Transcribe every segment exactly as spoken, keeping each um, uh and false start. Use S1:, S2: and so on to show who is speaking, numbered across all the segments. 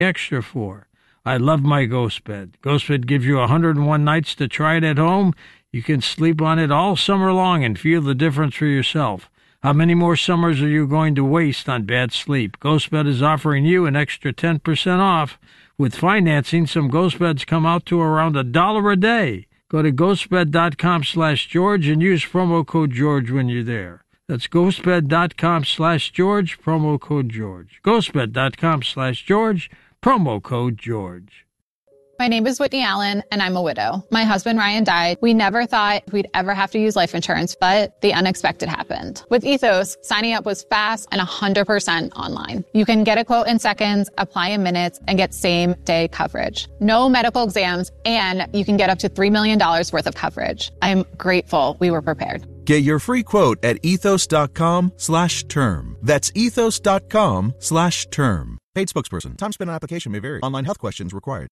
S1: extra for. I love my Ghost Bed. Ghost Bed gives you one hundred one nights to try it at home. You can sleep on it all summer long and feel the difference for yourself. How many more summers are you going to waste on bad sleep? Ghost Bed is offering you an extra ten percent off. With financing, some Ghost Beds come out to around a dollar a day. Go to ghostbed.com slash George and use promo code George when you're there. That's ghostbed.com slash George, promo code George. ghostbed.com slash George, promo code George.
S2: My name is Whitney Allen, and I'm a widow. My husband, Ryan, died. We never thought we'd ever have to use life insurance, but the unexpected happened. With Ethos, signing up was fast and one hundred percent online. You can get a quote in seconds, apply in minutes, and get same-day coverage. No medical exams, and you can get up to three million dollars worth of coverage. I'm grateful we were prepared.
S3: Get your free quote at ethos.com slash term. That's ethos.com slash term. Paid spokesperson. Time spent on application may vary. Online health questions required.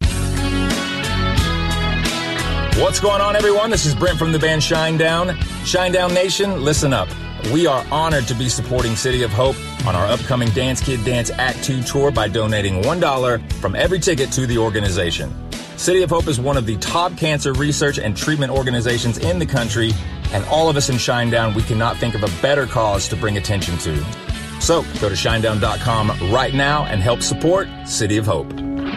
S4: What's going on, everyone? This is Brent from the band Shinedown. Shinedown Nation, listen up. We are honored to be supporting City of Hope on our upcoming Dance Kid Dance Act two tour by donating one dollar from every ticket to the organization. City of Hope is one of the top cancer research and treatment organizations in the country, and all of us in Shinedown, we cannot think of a better cause to bring attention to. So go to shinedown dot com right now and help support City of Hope.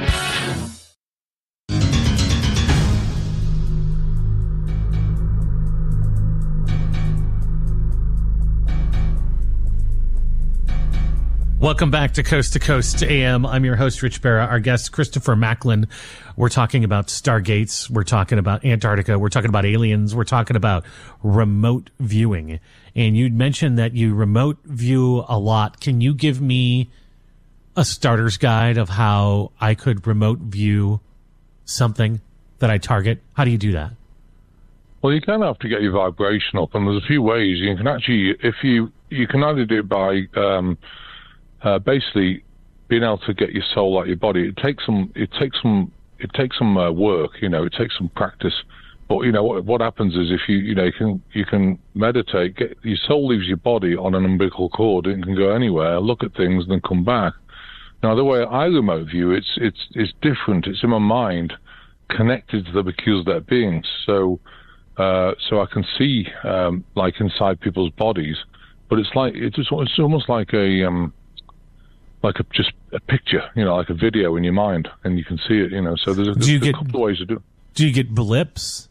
S5: Welcome back to Coast to Coast A M. I'm your host, Rich Barra. Our guest, Christopher Macklin. We're talking about Stargates. We're talking about Antarctica. We're talking about aliens. We're talking about remote viewing. And you'd mentioned that you remote view a lot. Can you give me a starter's guide of how I could remote view something that I target? How do you do that?
S6: Well, you kind of have to get your vibration up, and there's a few ways. You can actually, if you, you can either do it by... Um, Uh, basically, being able to get your soul out of your body, it takes some, it takes some, it takes some uh, work. You know, it takes some practice. But you know what? What happens is if you, you know, you can, you can meditate. Get your soul leaves your body on an umbilical cord. It can go anywhere, look at things, and then come back. Now, the way I remote view, it's, it's, it's different. It's in my mind, connected to the Bacillus beings. So, uh, so I can see, um, like inside people's bodies. But it's like it's just, it's almost like a um. like a, just a picture, you know, like a video in your mind, and you can see it, you know. So there's a,
S5: do you
S6: there's
S5: get,
S6: a couple of ways to do it.
S5: Do you get blips?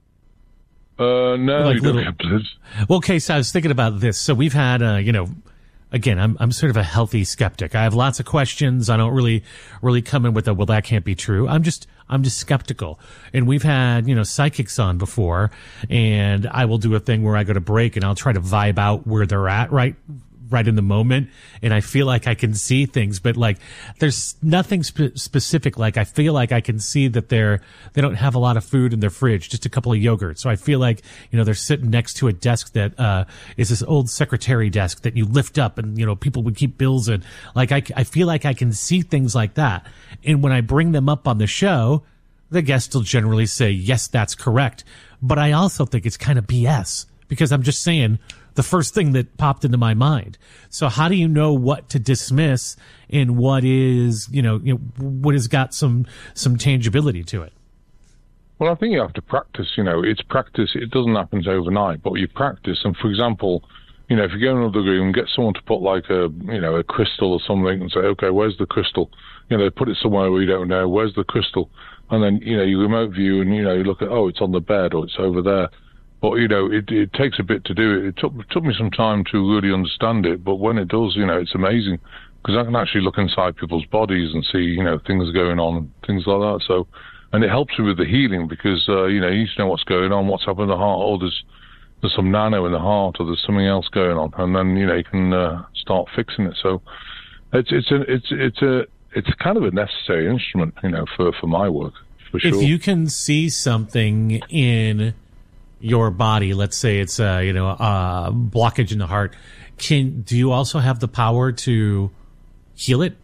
S6: Uh, no,
S5: like
S6: you
S5: little,
S6: don't get blips.
S5: Well, okay, so I was thinking about this. So we've had, uh, you know, again, I'm I'm sort of a healthy skeptic. I have lots of questions. I don't really really come in with a, well, that can't be true. I'm just I'm just skeptical. And we've had, you know, psychics on before, and I will do a thing where I go to break and I'll try to vibe out where they're at, right? right in the moment, and I feel like I can see things, but like there's nothing spe- specific. Like I feel like I can see that they're they don't have a lot of food in their fridge, just a couple of yogurt. So I feel like, you know, they're sitting next to a desk that uh is this old secretary desk that you lift up, and you know people would keep bills in. Like I I feel like I can see things like that, and when I bring them up on the show, the guests will generally say yes, that's correct. But I also think it's kind of B S because I'm just saying the first thing that popped into my mind. So how do you know what to dismiss and what is, you know, you know, what has got some, some tangibility to it?
S6: Well, I think you have to practice, you know, it's practice. It doesn't happen overnight, but you practice. And for example, you know, if you go in another room, get someone to put like a, you know, a crystal or something and say, okay, where's the crystal? You know, they put it somewhere where you don't know, where's the crystal? And then, you know, you remote view and, you know, you look at, oh, it's on the bed or it's over there. But, you know, it, it takes a bit to do it. It took, it took me some time to really understand it. But when it does, you know, it's amazing because I can actually look inside people's bodies and see, you know, things going on, things like that. So, and it helps you with the healing because, uh, you know, you need to know what's going on, what's happening in the heart. Oh, there's, there's some nano in the heart or there's something else going on. And then, you know, you can uh, start fixing it. So it's, it's, a, it's, it's a, it's kind of a necessary instrument, you know, for, for my work, for sure.
S5: If you can see something in your body, let's say it's a, you know, a blockage in the heart, can do you also have the power to heal it?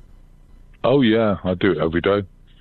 S6: Oh yeah, I do it every day.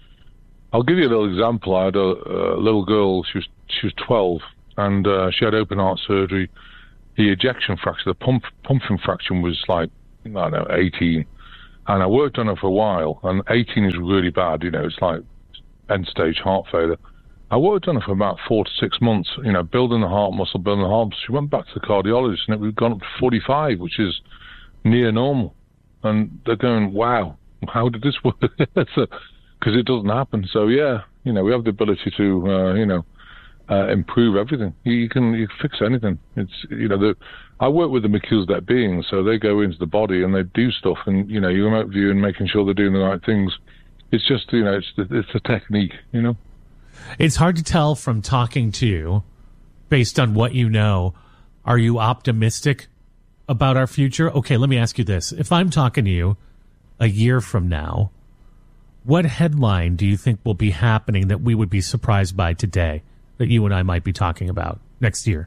S6: I'll give you a little example. I had a, a little girl, she was she was twelve, and uh, she had open heart surgery. The ejection fraction, the pump pumping fraction was like, I don't know, eighteen. And I worked on her for a while, and eighteen is really bad, you know, it's like end-stage heart failure. I worked on her for about four to six months, you know, building the heart muscle, building the heart muscle. She went back to the cardiologist, and it had gone up to forty-five, which is near normal. And they're going, wow, how did this work? Because it doesn't happen. So, yeah, you know, we have the ability to, uh, you know, uh, improve everything. You, you can you can fix anything. It's, you know, the, I work with the Melchizedek beings, so they go into the body and they do stuff, and, you know, you remote view and making sure they're doing the right things. It's just, you know, it's the, it's the technique, you know.
S5: It's hard to tell from talking to you, based on what you know. Are you optimistic about our future? Okay, let me ask you this. If I'm talking to you a year from now, what headline do you think will be happening that we would be surprised by today that you and I might be talking about next year?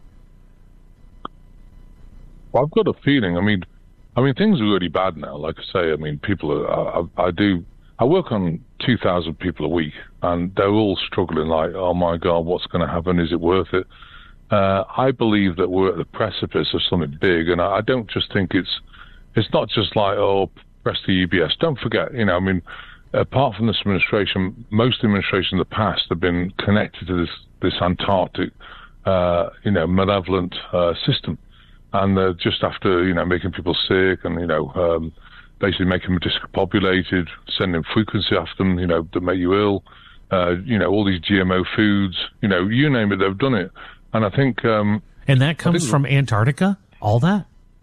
S6: Well, I've got a feeling. I mean, I mean, things are really bad now. Like I say, I mean, people are, I, I do, I work on two thousand people a week, and they're all struggling like, oh my God, what's going to happen? Is it worth it? Uh, I believe that we're at the precipice of something big, and I, I don't just think it's, it's not just like, oh, press the E B S. Don't forget, you know, I mean, apart from this administration, most administrations in the past have been connected to this, this Antarctic, uh, you know, malevolent uh, system. And they're just after, you know, making people sick and, you know, um, basically making them discombobulated, sending frequency after them, you know, that make you ill, uh, you know, all these G M O foods, you know, you name it, they've done it. And I think... Um,
S5: and that comes from Antarctica? All that?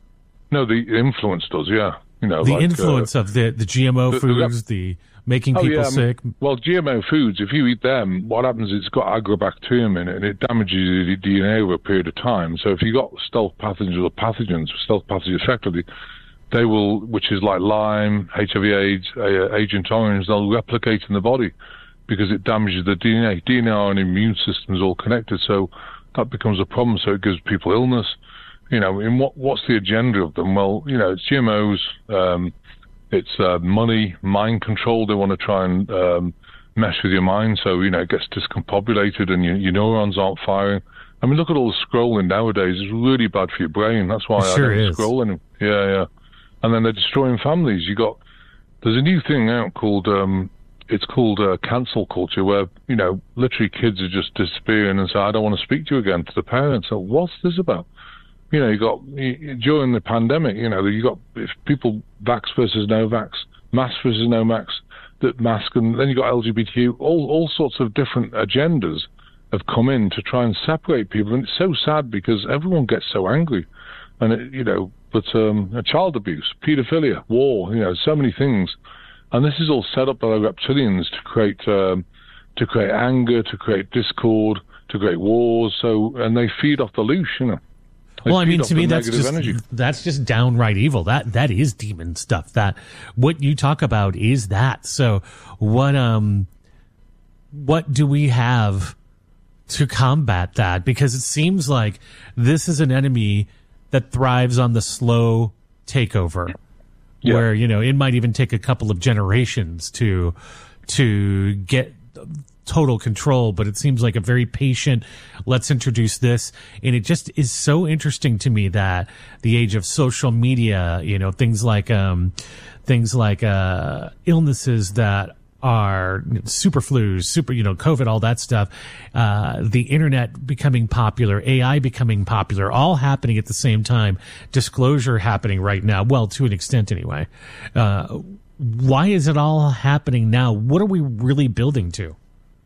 S6: No, the influence does, yeah. You know,
S5: the
S6: like,
S5: influence uh, of the, the G M O the, foods, the... the making people oh, yeah, sick.
S6: Well, G M O foods, if you eat them, what happens is it's got agrobacterium in it, and it damages your D N A over a period of time. So if you got stealth pathogens or pathogens, stealth pathogens effectively, they will, which is like Lyme, H I V AIDS, uh, Agent Orange, they'll replicate in the body because it damages the D N A. D N A and immune system is all connected, so that becomes a problem. So it gives people illness. You know, in what what's the agenda of them? Well, you know, it's G M Os. Um, It's uh, money, mind control. They want to try and um, mess with your mind, so you know it gets discombobulated and your, your neurons aren't firing. I mean, look at all the scrolling nowadays. It's really bad for your brain. That's why
S5: it
S6: I
S5: sure
S6: don't
S5: is.
S6: scroll anymore. Yeah, yeah. And then they're destroying families. You got there's a new thing out called um, it's called uh, cancel culture, where you know literally kids are just disappearing and say, "I don't want to speak to you again" to the parents. So what's this about? You know, you got you, during the pandemic. You know, you got if people vax versus no vax, mask versus no mask, that mask, and then you got L G B T Q. All all sorts of different agendas have come in to try and separate people, and it's so sad because everyone gets so angry, and it, you know, but um, child abuse, paedophilia, war, you know, so many things, and this is all set up by the reptilians to create um, to create anger, to create discord, to create wars. So, and they feed off the loose, you know.
S5: Well, I mean, to me, that's just energy. that's just downright evil. That that is demon stuff. That what you talk about is that. So, what um, what do we have to combat that? Because it seems like this is an enemy that thrives on the slow takeover, yeah. where you know it might even take a couple of generations to to get total control, but it seems like a very patient, let's introduce this. And it just is so interesting to me that the age of social media, you know, things like, um, things like, uh, illnesses that are super flus, super, you know, COVID, all that stuff, uh, the internet becoming popular, A I becoming popular, all happening at the same time, disclosure happening right now. Well, to an extent anyway. Uh, why is it all happening now? What are we really building to?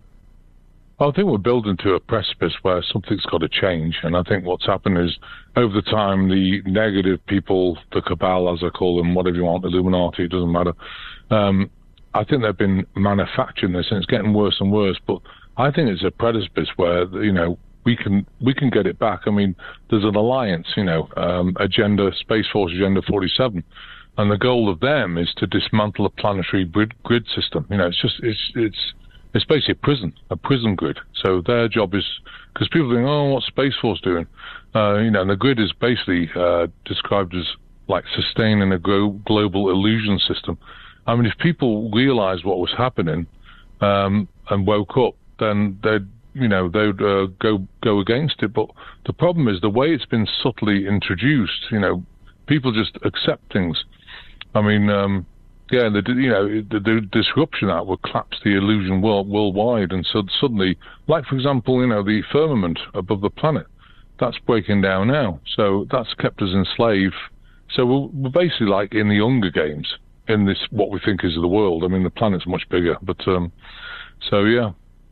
S6: I think we're building to a precipice where something's got to change. And I think what's happened is over the time, the negative people, the cabal, as I call them, whatever you want, Illuminati, it doesn't matter. Um, I think they've been manufacturing this and it's getting worse and worse. But I think it's a precipice where, you know, we can we can get it back. I mean, there's an alliance, you know, um, Agenda, Space Force Agenda forty-seven. And the goal of them is to dismantle a planetary grid, grid system. You know, it's just, it's, it's, It's basically a prison, a prison grid. So their job is, because people think, oh, what's Space Force doing? Uh, you know, and the grid is basically uh, described as like sustaining a gro- global illusion system. I mean, if people realized what was happening um, and woke up, then they'd, you know, they'd uh, go go against it. But the problem is the way it's been subtly introduced. You know, people just accept things. I mean, um, Yeah, the you know the, the disruption that would collapse the illusion world, worldwide, and so suddenly, like for example, you know the firmament above the planet, that's breaking down now. So that's kept us enslaved. So we're, we're basically like in the Hunger Games in this what we think is the world. I mean, the planet's much bigger, but um, so yeah.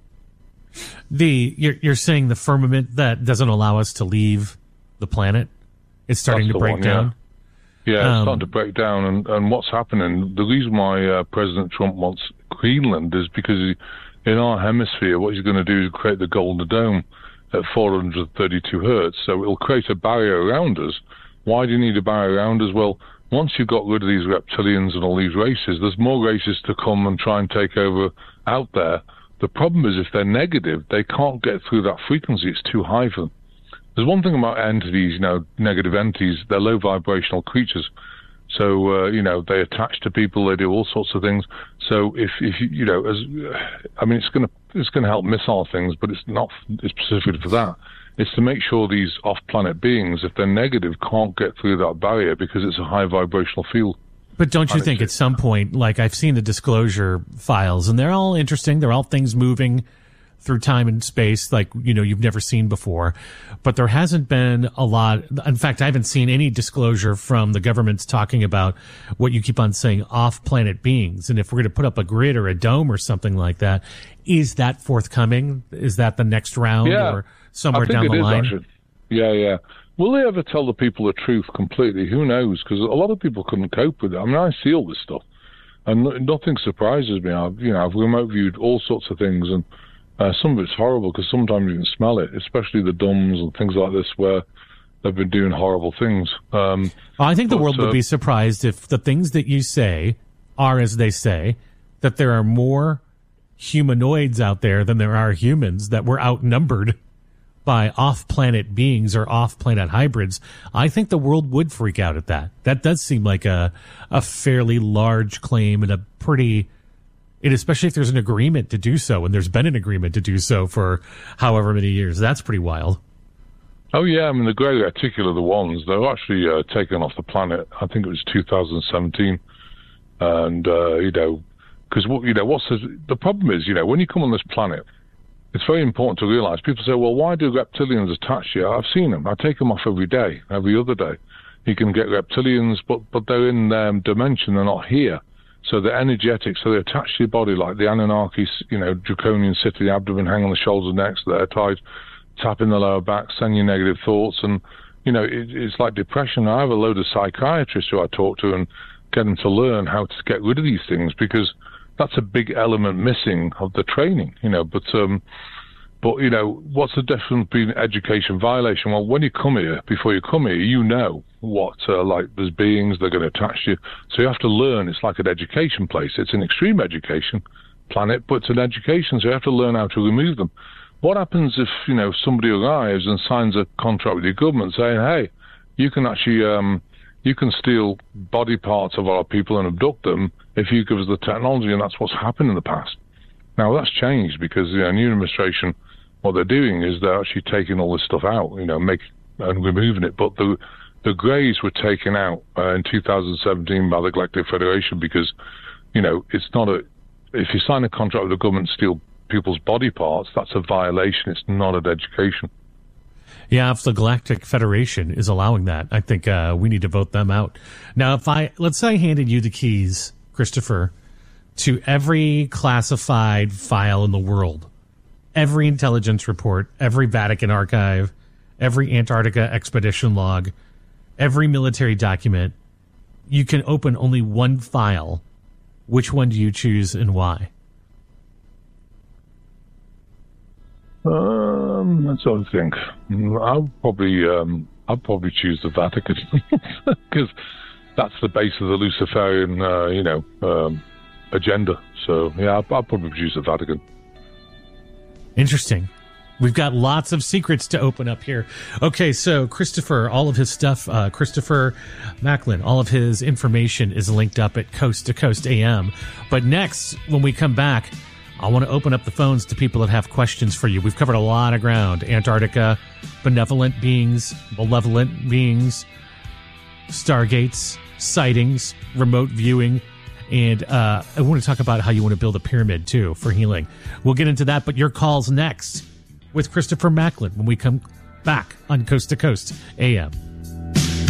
S5: The you're you're saying the firmament that doesn't allow us to leave the planet, it's starting
S6: That's
S5: to break
S6: one,
S5: down.
S6: Yeah. Yeah, it's
S5: Um,
S6: starting to break down, and, and what's happening, the reason why uh, President Trump wants Greenland is because he, in our hemisphere, what he's going to do is create the Golden Dome at four hundred thirty-two hertz, so it'll create a barrier around us. Why do you need a barrier around us? Well, once you've got rid of these reptilians and all these races, there's more races to come and try and take over out there. The problem is if they're negative, they can't get through that frequency. It's too high for them. There's one thing about entities, you know, negative entities, they're low vibrational creatures. So, uh, you know, they attach to people, they do all sorts of things. So if, if you, you know, as, I mean, it's going to, it's going to help missile things, but it's not it's specific for that. It's to make sure these off-planet beings, if they're negative, can't get through that barrier because it's a high vibrational field.
S5: But don't you think at some point, like I've seen the disclosure files, and they're all interesting. They're all things moving through time and space like, you know, you've never seen before. But there hasn't been a lot. In fact, I haven't seen any disclosure from the governments talking about what you keep on saying, off-planet beings. And if we're going to put up a grid or a dome or something like that, is that forthcoming? Is that the next round
S6: Yeah,
S5: or somewhere
S6: I think
S5: down
S6: it
S5: the
S6: is,
S5: line?
S6: Actually. Yeah, yeah. Will they ever tell the people the truth completely? Who knows? Because a lot of people couldn't cope with it. I mean, I see all this stuff, and nothing surprises me. I've, you know, I've remote viewed all sorts of things, and uh, some of it's horrible because sometimes you can smell it, especially the dumbs and things like this where they've been doing horrible things. Um,
S5: I think the
S6: but,
S5: world would
S6: uh,
S5: be surprised if the things that you say are as they say, that there are more humanoids out there than there are humans, that we're outnumbered by off-planet beings or off-planet hybrids. I think the world would freak out at that. That does seem like a a fairly large claim and a pretty, and especially if there's an agreement to do so, and there's been an agreement to do so for however many years. That's pretty wild.
S6: Oh, yeah, I mean, the grey reticular ones, they were actually uh, taken off the planet, I think it was two thousand seventeen. And, uh, you know, because, you know, what's the, the problem is, you know, when you come on this planet, it's very important to realize. People say, well, why do reptilians attach you? I've seen them. I take them off every day, every other day. You can get reptilians, but, but they're in um, dimension. They're not here. So they're energetic. So they attach to your body like the Anunnaki, you know, draconian city, the abdomen, hang on the shoulders and necks. They're tied, tap in the lower back, send you negative thoughts. And, you know, it, it's like depression. I have a load of psychiatrists who I talk to and get them to learn how to get rid of these things because that's a big element missing of the training, you know. But, um, but you know, what's the difference between education violation? Well, when you come here, before you come here, you know what, uh, like, there's beings, they're going to attach you. So you have to learn. It's like an education place. It's an extreme education planet, but it's an education, so you have to learn how to remove them. What happens if, you know, somebody arrives and signs a contract with your government saying, hey, you can actually, um, you can steal body parts of our people and abduct them if you give us the technology, and that's what's happened in the past. Now, that's changed because the you know, new administration, what they're doing is they're actually taking all this stuff out, you know, make, and removing it. But the the greys were taken out uh, in two thousand seventeen by the Galactic Federation because, you know, it's not a, if you sign a contract with the government to steal people's body parts, that's a violation. It's not an education.
S5: Yeah, if the Galactic Federation is allowing that, I think uh, we need to vote them out. Now, if I, let's say I handed you the keys, Christopher, to every classified file in the world, every intelligence report, every Vatican archive, every Antarctica expedition log, every military document, you can open only one file. Which one do you choose and why?
S6: Um, let's sort of think. I'll probably, um, I'll probably choose the Vatican because that's the base of the Luciferian, uh, you know, um, agenda. So yeah, I'll, I'll probably choose the Vatican.
S5: Interesting. We've got lots of secrets to open up here. Okay, so Christopher, all of his stuff, uh, Christopher Macklin, all of his information is linked up at Coast to Coast A M. But next, when we come back, I want to open up the phones to people that have questions for you. We've covered a lot of ground. Antarctica, benevolent beings, malevolent beings, stargates, sightings, remote viewing, And uh, I want to talk about how you want to build a pyramid, too, for healing. We'll get into that, but your call's next with Christopher Macklin when we come back on Coast to Coast A M.